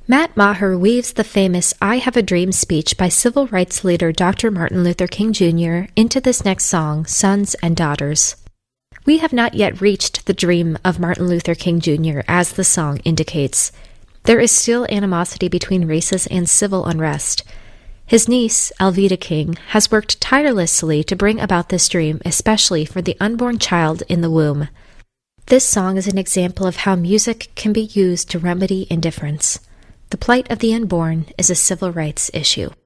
Matt Maher weaves the famous I Have a Dream speech by civil rights leader Dr. Martin Luther King Jr. into this next song, Sons and Daughters. We have not yet reached the dream of Martin Luther King Jr., as the song indicates. There is still animosity between races and civil unrest. His niece, Alveda King, has worked tirelessly to bring about this dream, especially for the unborn child in the womb. This song is an example of how music can be used to remedy indifference. The plight of the unborn is a civil rights issue.